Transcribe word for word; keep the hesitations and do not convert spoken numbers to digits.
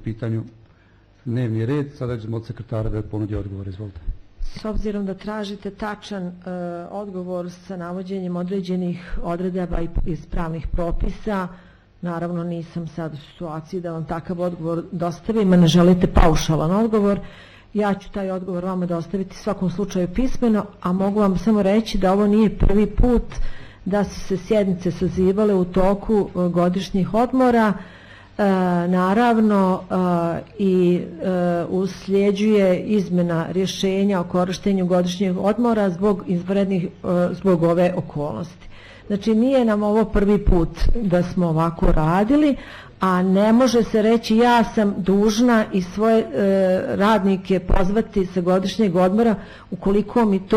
pitanju dnevni red. Sada ćemo od sekretara da ponudi odgovor. Izvolite. S obzirom da tražite tačan e, odgovor sa navođenjem određenih odredaba iz pravnih propisa, naravno nisam sad u situaciji da vam takav odgovor dostavim, a ne želite paušalan odgovor. Ja ću taj odgovor vama dostaviti u svakom slučaju pismeno, a mogu vam samo reći da ovo nije prvi put da su se sjednice sazivale u toku godišnjih odmora. E, naravno e, i e, usljeđuje izmena rješenja o korištenju godišnjih odmora zbog izvanrednih, e, zbog ove okolnosti. Znači nije nam ovo prvi put da smo ovako radili, a ne može se reći ja sam dužna i svoje e, radnike pozvati sa godišnjeg odmora ukoliko mi to